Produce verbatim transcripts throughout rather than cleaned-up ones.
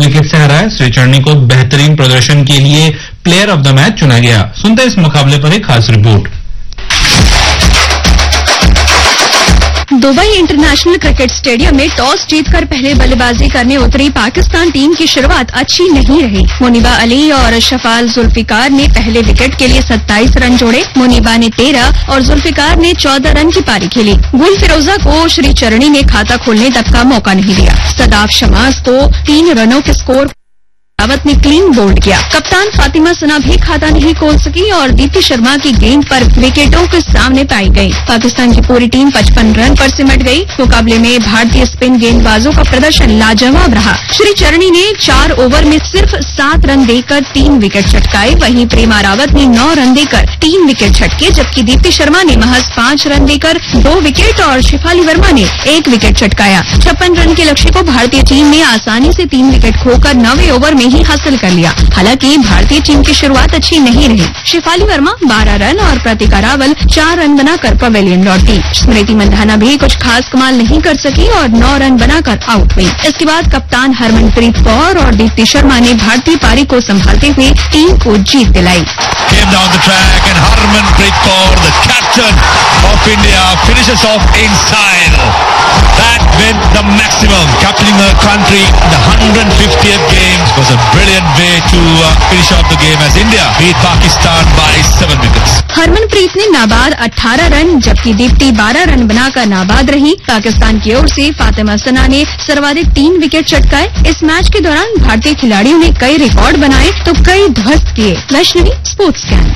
Wicket से हराया। श्रीचरणी को बेहतरीन प्रदर्शन के लिए प्लेयर ऑफ द मैच चुना गया। सुनते हैं इस मुकाबले पर एक खास report. Dubai international cricket stadium में टॉस जीतकर पहले बल्लेबाजी करने उतरी पाकिस्तान टीम की शुरुआत अच्छी नहीं रही। मुनीबा अली और शफाल जुल्फिकार ने पहले विकेट के लिए सत्ताईस रन जोड़े। मुनीबा ने तेरह और जुल्फिकार ने चौदह रन की पारी खेली। गुल फिरोजा को श्रीचरणी ने खाता खोलने तक का मौका नहीं दिया। सदाफ शमास को तीन रनों के स्कोर रावत ने क्लीन बोल्ड किया। कप्तान फातिमा सना भी खाता नहीं खोल सकी और दीप्ति शर्मा की गेंद पर विकेटों के सामने पाई गई। पाकिस्तान की पूरी टीम पचपन रन पर सिमट गई। मुकाबले में भारतीय स्पिन गेंदबाजों का प्रदर्शन लाजवाब रहा। श्रीचरणी ने चार ओवर में सिर्फ सात रन देकर तीन विकेट छटकाए। वहीं प्रेमा रावत ने नौ रन देकर तीन विकेट छटके, जबकि दीप्ति शर्मा ने महज पांच रन देकर दो विकेट और शिफाली वर्मा ने एक विकेट छटकाया। छप्पन रन के लक्ष्य को भारतीय टीम ने आसानी से तीन विकेट खोकर नौवें ओवर में ही हासिल कर लिया। हालांकि भारतीय टीम की शुरुआत अच्छी नहीं रही। शिफाली वर्मा बारह रन और प्रतिका रावल चार रन बनाकर पवेलियन लौटी। स्मृति मंधाना भी कुछ खास कमाल नहीं कर सकी और नौ रन बनाकर आउट हुई। इसके बाद कप्तान हरमनप्रीत कौर और दीप्ति शर्मा ने भारतीय पारी को संभालते हुए टीम को जीत दिलाई। Came down the track and Harmanpreet Kaur, the captain of India, finishes off in style. That meant the maximum. Captaining her country in the one hundred fiftieth game was a brilliant way to uh, finish off the game as India beat Pakistan by seven wickets. Harmanpreet ने नाबाद अठारह run जबकि दीप्ति बारह run बनाकर नाबाद रही। पाकिस्तान की ओर से फातिमा सना ने सर्वाधिक तीन विकेट चटकाए। इस मैच के दौरान भारतीय खिलाड़ियों ने कई रिकॉर्ड बनाए तो कई ध्वस्त किए। Vaishnavi, sports scan.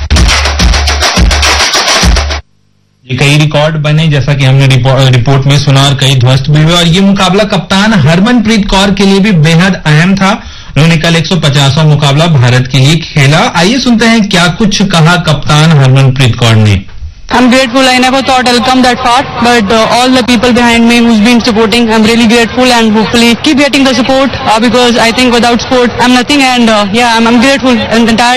ये कई रिकॉर्ड बने जैसा कि हमने रिपोर्ट में सुना और कई ध्वस्त भी हुए। और ये मुकाबला कप्तान हरमनप्रीत कौर के लिए भी बेहद अहम था। उन्होंने कल एक सौ पचासवां मुकाबला भारत के लिए खेला। आइए सुनते हैं क्या कुछ कहा कप्तान हरमनप्रीत कौर ने। I'm grateful. I never thought I'll come that far, but uh, all the people behind me who's been supporting, I'm really grateful and hopefully keep getting the support uh, because I think without support, I'm nothing and uh, yeah, I'm, I'm grateful and the entire